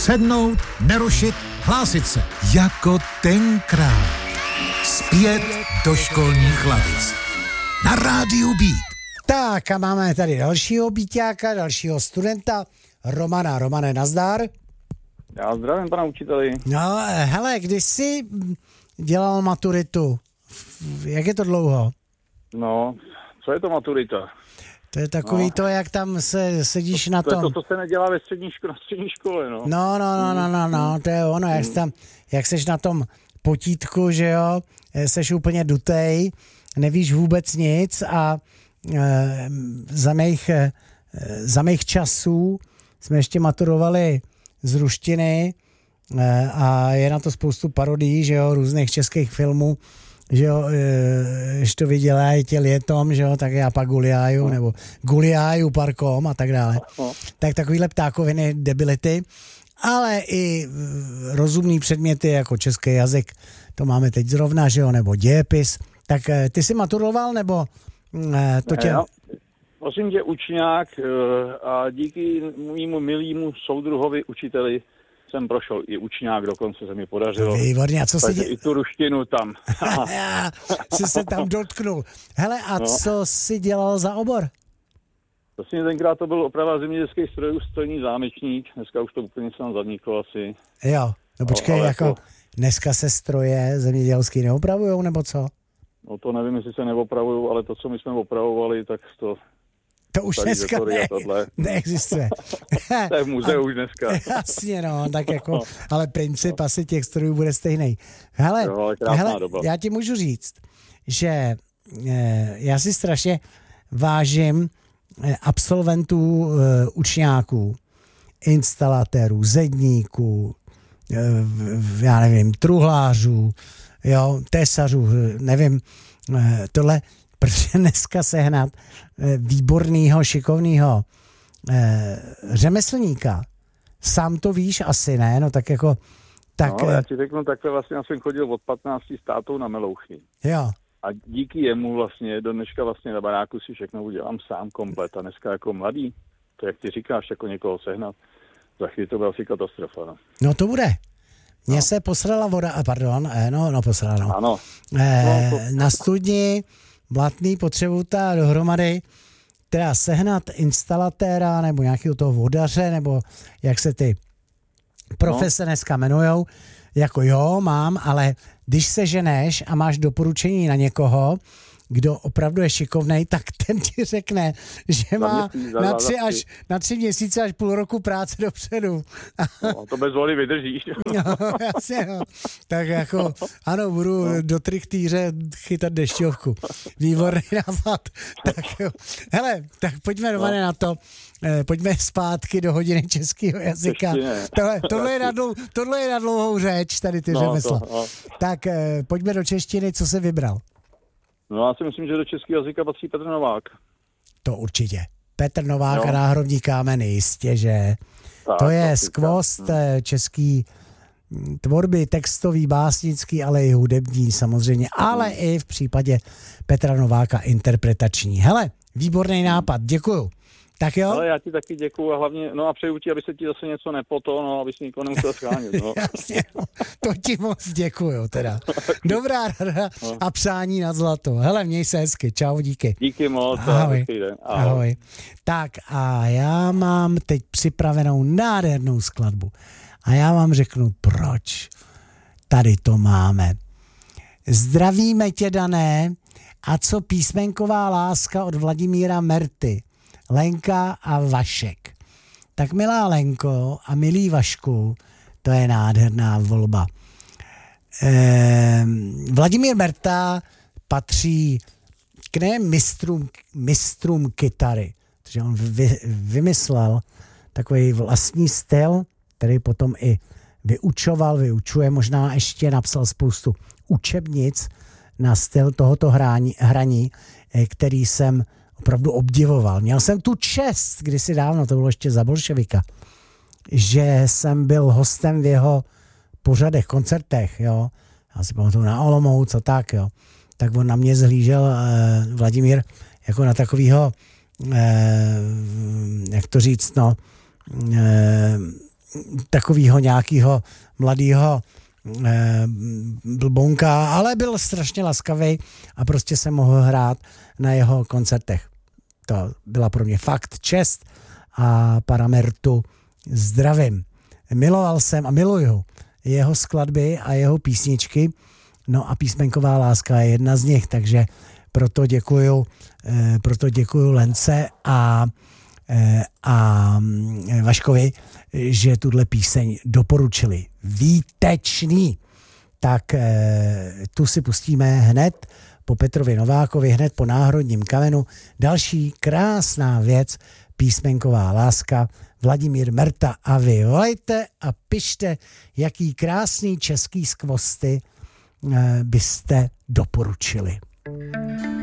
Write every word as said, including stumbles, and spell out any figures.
Sednout, nerušit, hlásit se. Jako tenkrát. Zpět do školních lavic. Na rádiu Beat. Tak a máme tady dalšího Beaťáka, dalšího studenta, Romana. Romane, nazdar. Já zdravím, pana učiteli. No, hele, když jsi dělal maturitu, jak je to dlouho? No, co je to maturita? To je takový no. to, jak tam se sedíš to, na to tom. To je to, co se nedělá ve střední, ško- na střední škole, no. No, no, no, no, no, no, to je ono, jak jsi tam, jak seš na tom potítku, že jo, seš úplně dutej, nevíš vůbec nic a e, za mých, e, za mých časů jsme ještě maturovali z ruštiny e, a je na to spoustu parodií, že jo, různých českých filmů, že jo, když to vydělají tě lietom, že jo, tak já pak guliáju, no. nebo guliáju parkom a tak dále. No. Tak takovýhle ptákoviny, debility, ale i rozumný předměty jako český jazyk, to máme teď zrovna, že jo, nebo dějepis. Tak ty jsi maturoval, nebo to tě... Ne, prosím tě, učňák a díky mému milýmu soudruhovi učiteli jsem prošel i učňák, dokonce se mi podařilo. Výborně, a co si dě... i tu ruštinu tam. Já jsi se tam dotknul. Hele, a no. co jsi dělal za obor? Vlastně tenkrát to byl oprava zemědělských strojů, strojní zámečník, dneska už to úplně sám zaniklo asi. Jo, no počkej, no, jako, jako dneska se stroje zemědělský neopravujou, nebo co? No to nevím, jestli se neopravujou, ale to, co my jsme opravovali, tak to... To už dneska ne, neexistuje. To je v muzeu už dneska. Jasně, no, tak jako, no. ale princip no. asi těch strojů bude stejný. Hele, jo, hele já ti můžu říct, že eh, já si strašně vážím eh, absolventů eh, učňáků, instalatérů, zedníků, eh, já nevím, truhlářů, jo, tesařů, nevím, eh, tohle, protože dneska sehnat výbornýho, šikovnýho eh, řemeslníka. Sám to víš asi, ne? No tak jako... Tak, no, já ti řeknu, takhle vlastně já jsem chodil od patnácti států na melouchy. Jo. A díky jemu vlastně do dneška vlastně na baráku si všechno udělám sám komplet. A dneska jako mladý, to jak ty říkáš, jako někoho sehnat, za chvíli to byla asi katastrofa. No, no to bude. Mně no. se posrala voda, pardon, eh, no, no posrala, no. Ano. Eh, no, to... Na studni Blatný potřebuji ta dohromady teda sehnat instalatéra nebo nějakého toho vodaře, nebo jak se ty profese no. dneska jmenujou, jako jo, mám, ale když se ženeš a máš doporučení na někoho, kdo opravdu je šikovnej, tak ten ti řekne, že má na tři, až, na tři měsíce až půl roku práce dopředu. No, to bez vody vydržíš. No, jasně, no. Tak jako, ano, budu no. do trichtýře chytat dešťovku. Výborný nápad. Tak jo. Hele, tak pojďme no. na to. Eh, pojďme zpátky do hodiny českého jazyka. Tohle, tohle, je na dlou, tohle je na dlouhou řeč, tady ty no, řemesla. No. Tak eh, pojďme do češtiny, co jsi vybral? No já si myslím, že do českého jazyka patří Petr Novák. To určitě. Petr Novák jo. a Náhrobní kámeny, jistě, že tak, to je skvost hmm. český tvorby, textový, básnický, ale i hudební samozřejmě, ale hmm. i v případě Petra Nováka interpretační. Hele, výborný nápad, děkuju. Tak jo? Ale já ti taky děkuju a hlavně, no a přeju ti, aby se ti zase něco nepoto, no, aby si nikoho nemusel schránit, no. Jasně, no, to ti moc děkuju, teda. Dobrá rada a přání na zlato. Hele, měj se hezky, čau, díky. Díky moc. Ahoj. Ahoj. Ahoj. Tak a já mám teď připravenou nádhernou skladbu. A já vám řeknu, proč tady to máme. Zdravíme tě, Dané, a co písmenková láska od Vladimíra Merty. Lenka a Vašek. Tak milá Lenko a milý Vašku, to je nádherná volba. Ehm, Vladimír Merta patří k ne mistrům, mistrům kytary, protože on vy, vymyslel takový vlastní styl, který potom i vyučoval, vyučuje, možná ještě napsal spoustu učebnic na styl tohoto hraní, hraní, který jsem opravdu obdivoval. Měl jsem tu čest, kdysi dávno, to bylo ještě za bolševika, že jsem byl hostem v jeho pořadech, koncertech, jo. Já si pamatuju na Olomouc a tak, jo. Tak on na mě zhlížel eh, Vladimír jako na takovýho, eh, jak to říct, no, eh, takovýho nějakého mladého eh, blbonka, ale byl strašně laskavý a prostě jsem mohl hrát na jeho koncertech. To byla pro mě fakt čest a Paramertu zdravím. Miloval jsem a miluju jeho skladby a jeho písničky, no a Písmenková láska je jedna z nich, takže proto děkuju, eh, proto děkuju Lence a, eh, a Vaškovi, že tuhle píseň doporučili. Výtečný! Tak eh, tu si pustíme hned po Petrovi Novákovi, hned po Náhrodním kamenu. Další krásná věc, Písmenková láska, Vladimír Merta. A vy volejte a pište, jaký krásný český skvosty eh, byste doporučili.